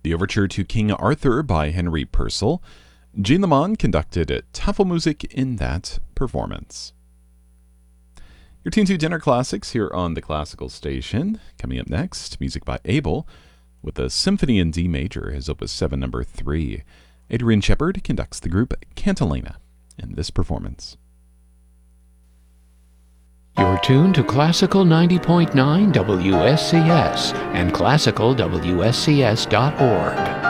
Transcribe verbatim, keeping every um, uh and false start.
the overture to King Arthur by Henry Purcell. Jean Lemon conducted Tafelmusik in that performance. You're tuned to Dinner Classics here on the Classical Station. Coming up next, music by Abel with a Symphony in D Major, his Opus seven, number three. Adrian Shepard conducts the group Cantilena in this performance. You're tuned to Classical ninety point nine W S C S and classical W S C S dot org.